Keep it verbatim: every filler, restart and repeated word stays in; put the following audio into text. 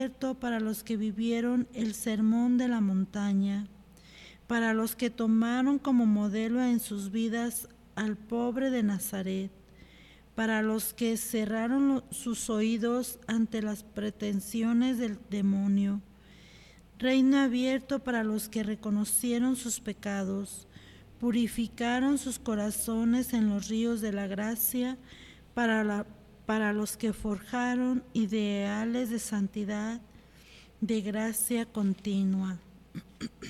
para los que vivieron el sermón de la montaña, para los que tomaron como modelo en sus vidas al pobre de Nazaret, para los que cerraron sus oídos ante las pretensiones del demonio, reino abierto para los que reconocieron sus pecados, purificaron sus corazones en los ríos de la gracia, para, la, para los que forjaron ideales de santidad, de gracia continua.